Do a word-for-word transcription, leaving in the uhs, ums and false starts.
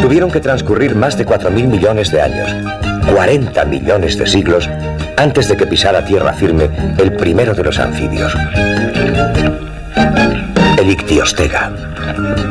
Tuvieron que transcurrir más de cuatro mil millones de años, cuarenta millones de siglos, antes de que pisara tierra firme el primero de los anfibios, el ictiostega.